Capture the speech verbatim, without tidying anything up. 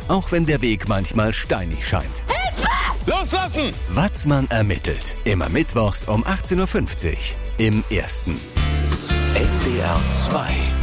Auch wenn der Weg manchmal steinig scheint. Hilfe! Loslassen! Watzmann ermittelt. Immer mittwochs um achtzehn Uhr fünfzig. Im Ersten. N D R zwei.